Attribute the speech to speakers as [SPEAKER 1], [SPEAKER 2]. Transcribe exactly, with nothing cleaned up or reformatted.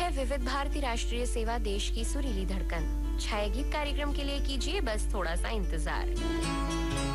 [SPEAKER 1] है विविध भारती राष्ट्रीय सेवा, देश की सुरीली धड़कन। छाया गीत कार्यक्रम के लिए कीजिए बस थोड़ा सा इंतजार।